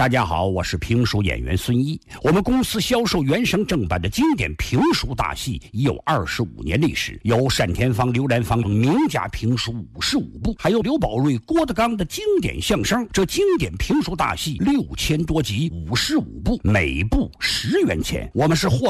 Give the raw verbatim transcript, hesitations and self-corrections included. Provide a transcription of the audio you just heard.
大家好，我是评书演员孙一。我们公司销售原声正版的经典评书大戏已有二十五年历史，有单田芳、刘兰芳等名家评书五十五部，还有刘宝瑞、郭德纲的经典相声。这经典评书大戏六千多集，五十五部，每部十元钱。我们是货